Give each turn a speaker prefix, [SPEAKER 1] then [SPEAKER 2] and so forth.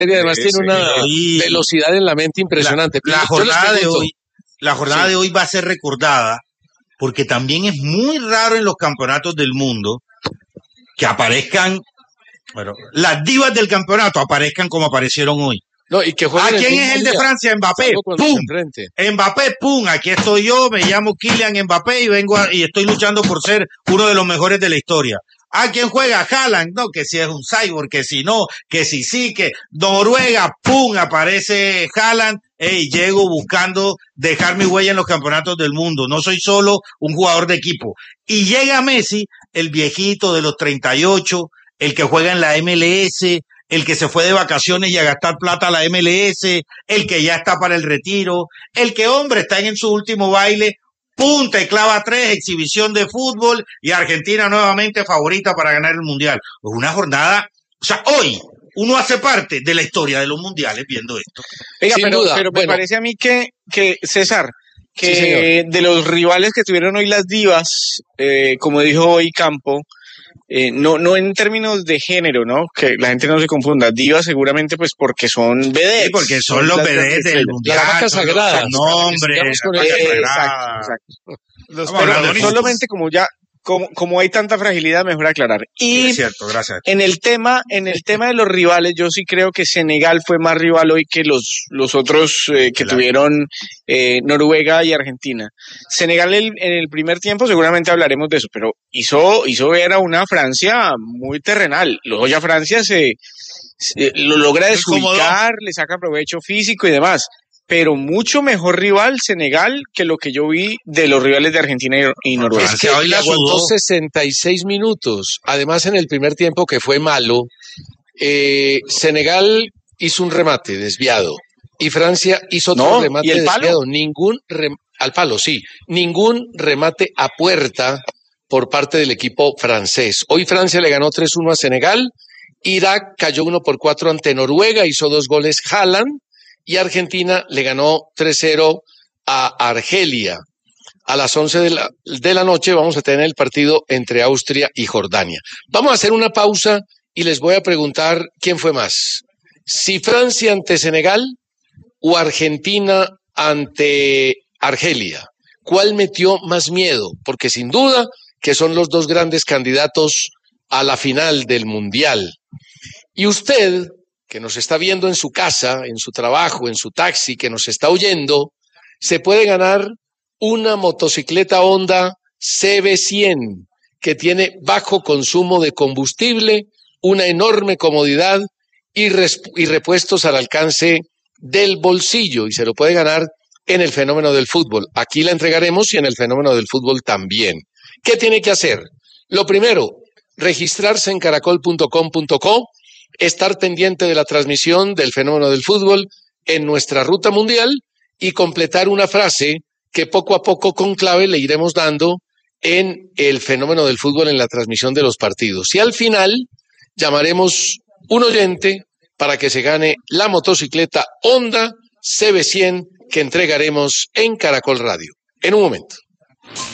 [SPEAKER 1] Y además tiene una velocidad en la mente impresionante.
[SPEAKER 2] La jornada de hoy va a ser recordada porque también es muy raro en los campeonatos del mundo que aparezcan, bueno, las divas del campeonato aparezcan como aparecieron hoy.
[SPEAKER 1] No, y que
[SPEAKER 2] ¿quién es el de Francia? Mbappé. ¡Pum! Mbappé, ¡pum! Aquí estoy yo, me llamo Kylian Mbappé y estoy luchando por ser uno de los mejores de la historia. ¿Quién juega? Haaland, no, que si es un cyborg, que si no, que si sí, que Noruega, ¡pum! Aparece Haaland. Llego buscando dejar mi huella en los campeonatos del mundo. No soy solo un jugador de equipo. Y llega Messi, el viejito de los 38, el que juega en la MLS, el que se fue de vacaciones y a gastar plata a la MLS, el que ya está para el retiro, el que, hombre, está en su último baile, punta y clava 3, exhibición de fútbol, y Argentina nuevamente favorita para ganar el Mundial. Pues una jornada, o sea, hoy uno hace parte de la historia de los mundiales viendo esto.
[SPEAKER 3] Oiga, pero me parece a mí que César, que de los rivales que tuvieron hoy las divas, como dijo hoy Campo, no en términos de género, ¿no? Que la gente no se confunda. Divas seguramente pues porque son vedettes.
[SPEAKER 2] Sí, porque son los vedettes del mundial.
[SPEAKER 1] Las vacas sagradas.
[SPEAKER 2] Nombres.
[SPEAKER 3] Exacto. Solamente como hay tanta fragilidad, mejor aclarar. Y
[SPEAKER 2] es cierto, gracias.
[SPEAKER 3] En el tema de los rivales, yo sí creo que Senegal fue más rival hoy que los otros que tuvieron Noruega y Argentina. Senegal en el primer tiempo, seguramente hablaremos de eso, pero hizo ver a una Francia muy terrenal. Luego ya Francia lo logra desubicar, le saca provecho físico y demás. Pero mucho mejor rival Senegal que lo que yo vi de los rivales de Argentina y Noruega.
[SPEAKER 1] Es que hoy aguantó 66 minutos. Además, en el primer tiempo, que fue malo, Senegal hizo un remate desviado y Francia hizo otro remate desviado. Al palo, sí. Ningún remate a puerta por parte del equipo francés. Hoy Francia le ganó 3-1 a Senegal. Irak cayó 1-4 ante Noruega, hizo 2 goles Haaland. Y Argentina le ganó 3-0 a Argelia. A las 11 de la noche vamos a tener el partido entre Austria y Jordania. Vamos a hacer una pausa y les voy a preguntar quién fue más. Si Francia ante Senegal o Argentina ante Argelia. ¿Cuál metió más miedo? Porque sin duda que son los dos grandes candidatos a la final del Mundial. Y usted, que nos está viendo en su casa, en su trabajo, en su taxi, que nos está oyendo, se puede ganar una motocicleta Honda CB100 que tiene bajo consumo de combustible, una enorme comodidad y repuestos al alcance del bolsillo, y se lo puede ganar en el Fenómeno del Fútbol. Aquí la entregaremos y en el Fenómeno del Fútbol también. ¿Qué tiene que hacer? Lo primero, registrarse en caracol.com.co, estar pendiente de la transmisión del Fenómeno del Fútbol en nuestra ruta mundial y completar una frase que poco a poco con clave le iremos dando en el Fenómeno del Fútbol en la transmisión de los partidos. Y al final llamaremos un oyente para que se gane la motocicleta Honda CB100 que entregaremos en Caracol Radio. En un momento.